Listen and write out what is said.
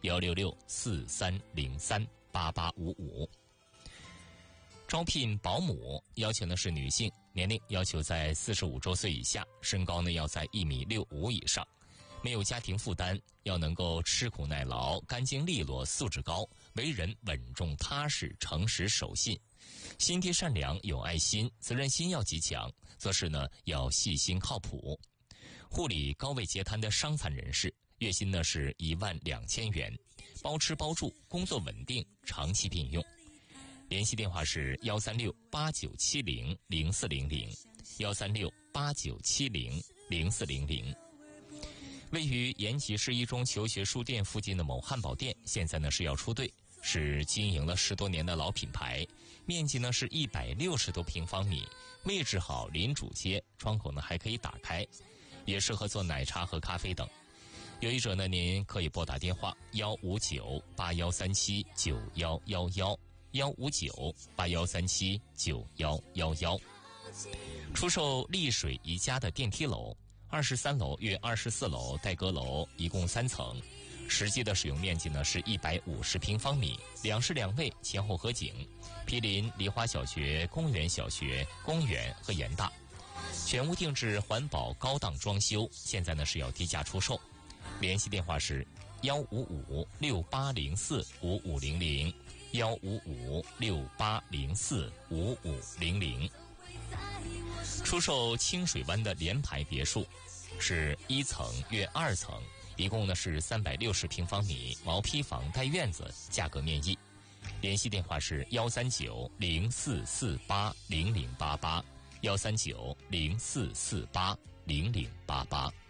166-4303-8855。招聘保姆要求呢是女性，年龄要求在45周岁以下，身高呢要在1.65米以上，没有家庭负担，要能够吃苦耐劳，干净利落，素质高，为人稳重踏实，诚实守信，心地善良，有爱心，责任心要极强，做事呢要细心靠谱。护理高位截瘫的伤残人士，月薪呢是12000元，包吃包住，工作稳定，长期聘用。联系电话是136-8970-0400，136-8970-0400。位于延吉市一中求学书店附近的某汉堡店，现在呢是要出队，是经营了10多年的老品牌，面积呢是160多平方米，位置好，临主街，窗口呢还可以打开，也适合做奶茶和咖啡等。有意者呢，您可以拨打电话159-8137-9111，159-8137-9111。出售丽水宜家的电梯楼，23楼约24楼带阁楼，一共3层，实际的使用面积呢是150平方米，2室2卫，前后合景，毗邻梨花小学、公园小学、公园和盐大，全屋定制环保高档装修，现在呢是要低价出售。联系电话是155-6804-5500，155-6804-5500。出售清水湾的联排别墅，是1层约2层，一共呢是360平方米，毛坯房带院子，价格面议。联系电话是139-0448-0088，139-0448-0088。